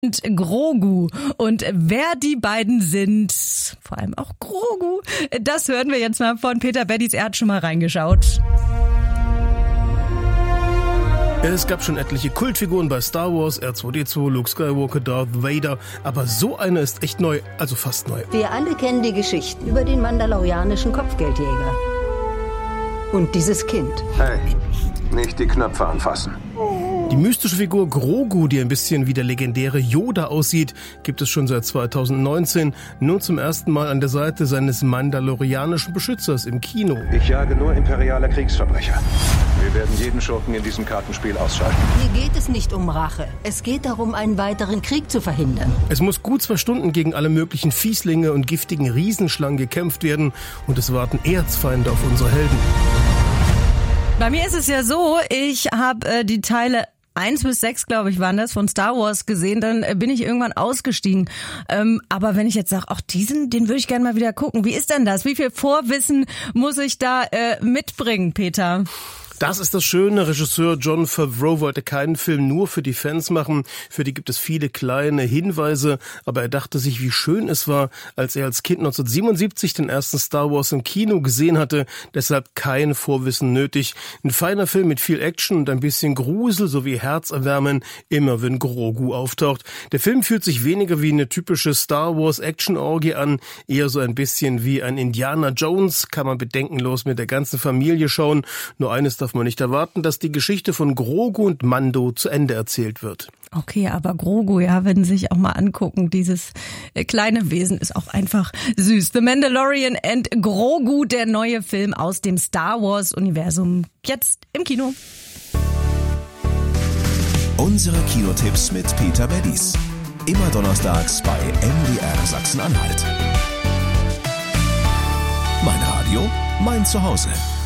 Und Grogu. Und wer die beiden sind, vor allem auch Grogu, das hören wir jetzt mal von Peter Beddies. Er hat schon mal reingeschaut. Es gab schon etliche Kultfiguren bei Star Wars, R2-D2, Luke Skywalker, Darth Vader, aber so eine ist echt neu, also fast neu. Wir alle kennen die Geschichten über den mandalorianischen Kopfgeldjäger. Und dieses Kind. Hey, nicht die Knöpfe anfassen. Die mystische Figur Grogu, die ein bisschen wie der legendäre Yoda aussieht, gibt es schon seit 2019, nun zum ersten Mal an der Seite seines mandalorianischen Beschützers im Kino. Ich jage nur imperiale Kriegsverbrecher. Wir werden jeden Schurken in diesem Kartenspiel ausschalten. Hier geht es nicht um Rache. Es geht darum, einen weiteren Krieg zu verhindern. Es muss gut 2 Stunden gegen alle möglichen Fieslinge und giftigen Riesenschlangen gekämpft werden und es warten Erzfeinde auf unsere Helden. Bei mir ist es ja so, ich habe die Teile 1 bis 6, glaube ich, waren das, von Star Wars gesehen, dann bin ich irgendwann ausgestiegen. Aber wenn ich jetzt sage, ach, den würde ich gerne mal wieder gucken. Wie ist denn das? Wie viel Vorwissen muss ich da mitbringen, Peter? Das ist das Schöne, Regisseur Jon Favreau wollte keinen Film nur für die Fans machen, für die gibt es viele kleine Hinweise, aber er dachte sich, wie schön es war, als er als Kind 1977 den ersten Star Wars im Kino gesehen hatte, deshalb kein Vorwissen nötig. Ein feiner Film mit viel Action und ein bisschen Grusel sowie Herzerwärmen, immer wenn Grogu auftaucht. Der Film fühlt sich weniger wie eine typische Star Wars Action-Orgie an, eher so ein bisschen wie ein Indiana Jones, kann man bedenkenlos mit der ganzen Familie schauen. Nur eines darf man nicht erwarten, dass die Geschichte von Grogu und Mando zu Ende erzählt wird. Okay, aber Grogu, ja, wenn Sie sich auch mal angucken, dieses kleine Wesen ist auch einfach süß. The Mandalorian and Grogu, der neue Film aus dem Star Wars Universum, jetzt im Kino. Unsere Kinotipps mit Peter Beddies. Immer donnerstags bei MDR Sachsen-Anhalt. Mein Radio, mein Zuhause.